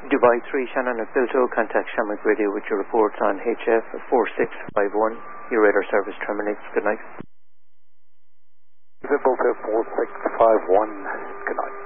Dubai 3, Shannon at Bilto, contact Shamrock Radio with your reports on HF 4651. Your radar service terminates. Good night. Bilto 4651, good night.